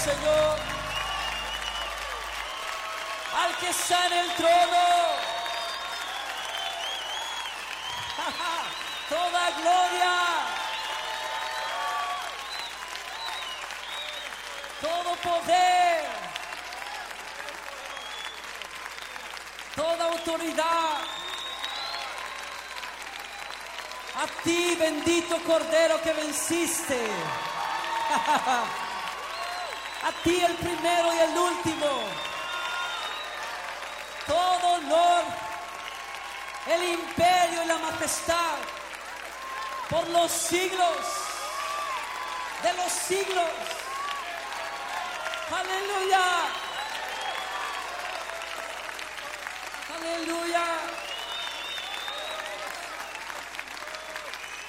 Señor, al que está en el trono. Toda gloria, todo poder, toda autoridad a ti, bendito Cordero que venciste. A ti, el primero y el último. Todo honor, el imperio y la majestad por los siglos de los siglos. Aleluya. Aleluya.